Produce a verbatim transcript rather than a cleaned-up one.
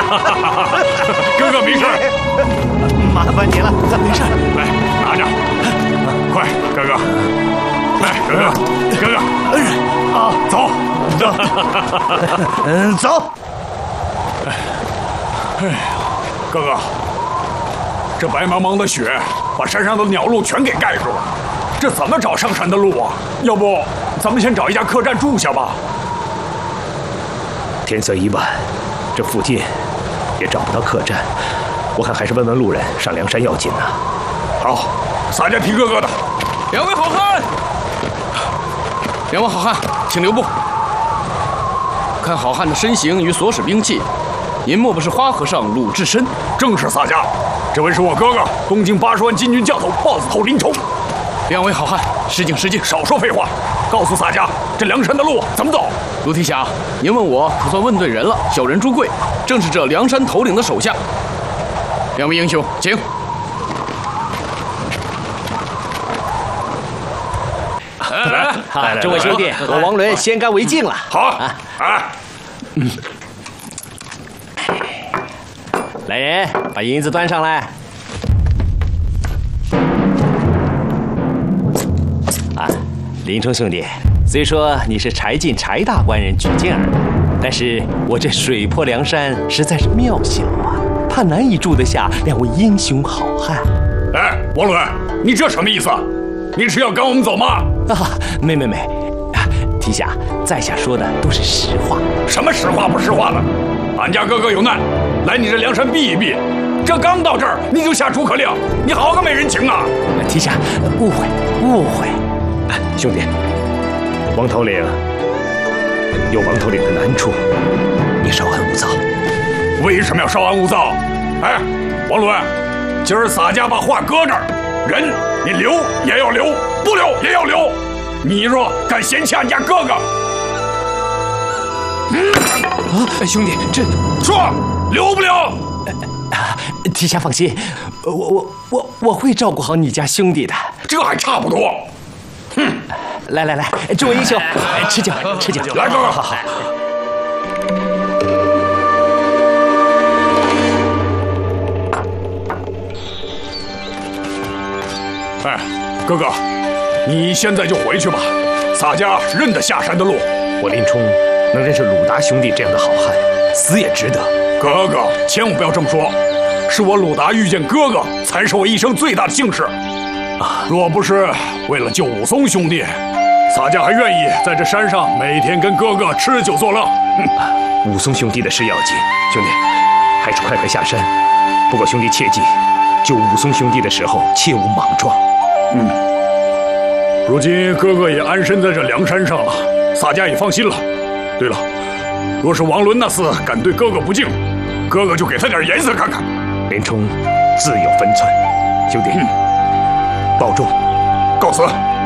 哥哥没事， 麻烦你了，没事。 来拿着，快，哥哥，来，哥哥，哥哥，啊，走， 嗯，走。 哎呀，哥哥，这白茫茫的雪把山上的鸟路全给盖住了，这怎么找上山的路啊？要不咱们先找一家客栈住下吧？ 天色已晚，这附近也找不到客栈，我看还是问问路人上梁山要紧呢。 好，洒家听哥哥的。 两位好汉，两位好汉，请留步。看好汉的身形与所使兵器，您莫不是花和尚鲁智深？ 正是洒家，这位是我哥哥，东京八十万禁军教头豹子头林冲。 两位好汉，失敬失敬， 少说废话，告诉洒家，这梁山的路怎么走？ 卢提辖，您问我可算问对人了。小人朱贵，正是这梁山头领的手下。两位英雄，请。 来来来，诸位兄弟，我王伦先干为敬了。 好啊，啊， 嗯，来人，把银子端上来。啊，林冲兄弟，虽说你是柴进柴大官人举荐而来，但是我这水泊梁山实在是渺小啊，怕难以住得下两位英雄好汉。 哎，王伦，你这什么意思？你是要赶我们走吗？ 啊，没没没，啊，提辖，在下说的都是实话。 什么实话不实话的？俺家哥哥有难，来你这梁山避一避。这刚到这儿，你就下诸葛亮，你好个没人情啊！ 提辖，误会误会。啊，兄弟，王头领有王头领的难处，你稍安勿躁。 为什么要稍安勿躁？哎，王伦，今儿洒家把话搁这儿，人你留也要留，不留也要留。你若敢嫌弃俺家哥哥， 嗯啊，兄弟，这说留不留？ 啊，提辖放心，我我我我会照顾好你家兄弟的。 这还差不多。哼， 来来来，诸位英雄，吃酒吃酒。 来，哥哥， 好好。 哎，哥哥，你现在就回去吧。洒家认得下山的路。 我林冲能认识鲁达兄弟这样的好汉，死也值得。 哥哥，千万不要这么说。是我鲁达遇见哥哥，才是我一生最大的幸事。啊，若不是为了救武松兄弟，洒家还愿意在这山上每天跟哥哥吃酒作乐。 武松兄弟的事要紧，兄弟还是快快下山。不过兄弟切记，救武松兄弟的时候切勿莽撞。 嗯，如今哥哥也安身在这梁山上了，洒家也放心了。对了，若是王伦那厮敢对哥哥不敬，哥哥就给他点颜色看看。 林冲自有分寸，兄弟，嗯，保重， 告辞。